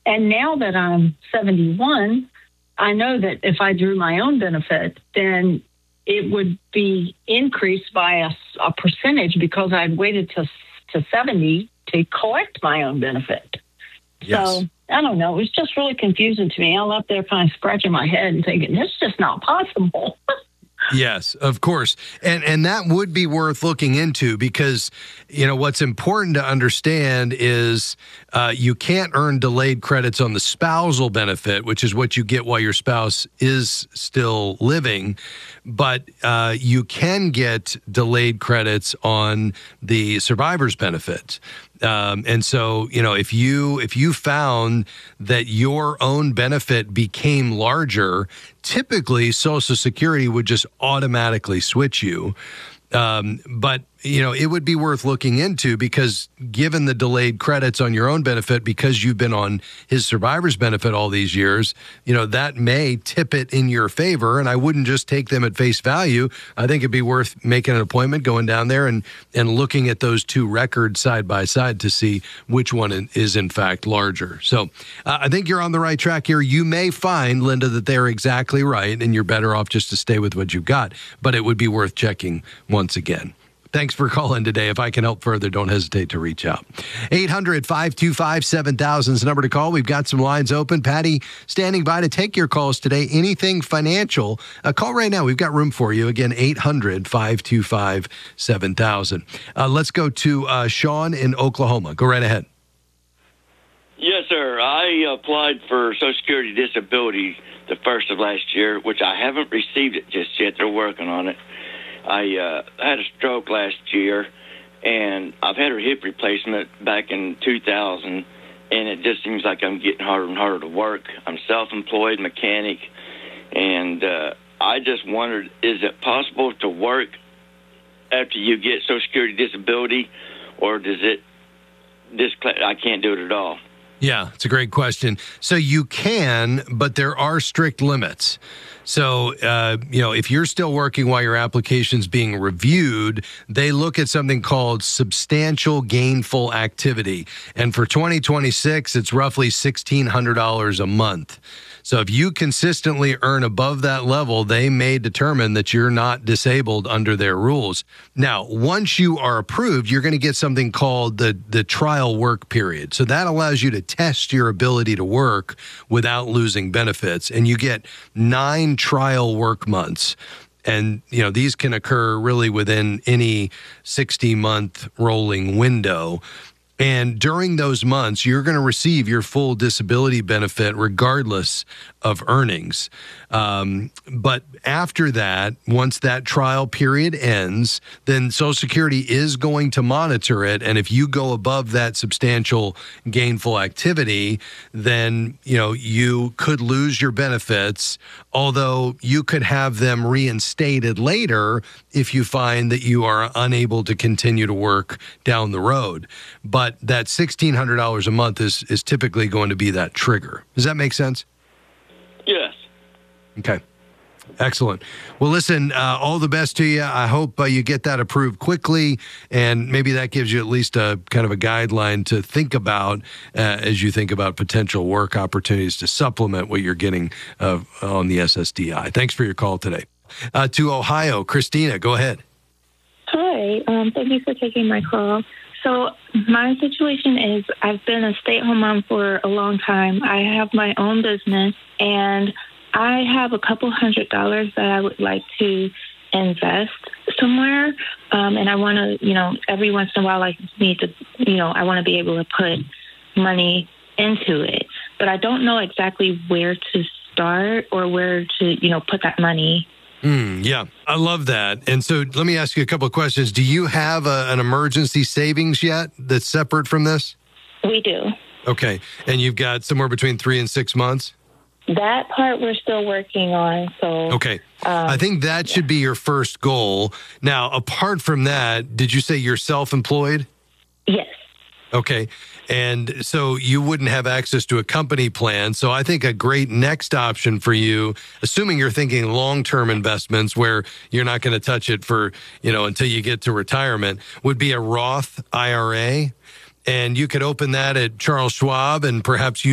And now that I'm 71, I know that if I drew my own benefit, then it would be increased by a percentage because I'd waited to 70 to collect my own benefit. Yes. So I don't know. It was just really confusing to me. I was up there kind of scratching my head and thinking, this is just not possible. Yes, of course. And that would be worth looking into because, what's important to understand is you can't earn delayed credits on the spousal benefit, which is what you get while your spouse is still living. But you can get delayed credits on the survivor's benefit. And so, if you found that your own benefit became larger, typically Social Security would just automatically switch you. But, it would be worth looking into because given the delayed credits on your own benefit, because you've been on his survivor's benefit all these years, that may tip it in your favor. And I wouldn't just take them at face value. I think it'd be worth making an appointment, going down there and looking at those two records side by side to see which one is in fact larger. So I think you're on the right track here. You may find, Linda, that they're exactly right and you're better off just to stay with what you've got, but it would be worth checking once again. Thanks for calling today. If I can help further, don't hesitate to reach out. 800-525-7000 is the number to call. We've got some lines open. Patty standing by to take your calls today. Anything financial, call right now. We've got room for you. Again, 800-525-7000. Let's go to Sean in Oklahoma. Go right ahead. Yes, sir. I applied for Social Security disability the first of last year, which I haven't received it just yet. They're working on it. I had a stroke last year, and I've had a hip replacement back in 2000, and it just seems like I'm getting harder and harder to work. I'm self-employed mechanic, and I just wondered, is it possible to work after you get Social Security disability, or does I can't do it at all? Yeah, it's a great question. So you can, but there are strict limits. So, if you're still working while your application's being reviewed, they look at something called substantial gainful activity. And for 2026, it's roughly $1,600 a month. So if you consistently earn above that level, they may determine that you're not disabled under their rules. Now, once you are approved, you're going to get something called the trial work period. So that allows you to test your ability to work without losing benefits. And you get 9 trial work months. And, these can occur really within any 60-month rolling window. And during those months, you're going to receive your full disability benefit regardless of earnings. But after that, once that trial period ends, then Social Security is going to monitor it. And if you go above that substantial gainful activity, then, you could lose your benefits, although you could have them reinstated later if you find that you are unable to continue to work down the road. But that $1,600 a month is typically going to be that trigger. Does that make sense? Yes. Okay. Excellent. Well, listen, all the best to you. I hope you get that approved quickly, and maybe that gives you at least a kind of a guideline to think about as you think about potential work opportunities to supplement what you're getting on the SSDI. Thanks for your call today. To Ohio, Christina, go ahead. Hi. Thank you for taking my call. So my situation is I've been a stay-at-home mom for a long time. I have my own business, and I have a couple $100 that I would like to invest somewhere. And I want to, every once in a while I need to, I want to be able to put money into it. But I don't know exactly where to start or where to, put that money. Yeah, I love that. And so let me ask you a couple of questions. Do you have an emergency savings yet that's separate from this? We do. Okay. And you've got somewhere between 3 and 6 months? That part we're still working on. So okay. I think that should be your first goal. Now, apart from that, did you say you're self-employed? Yes. Okay. And so you wouldn't have access to a company plan. So I think a great next option for you, assuming you're thinking long-term investments where you're not going to touch it for, until you get to retirement, would be a Roth IRA. And you could open that at Charles Schwab and perhaps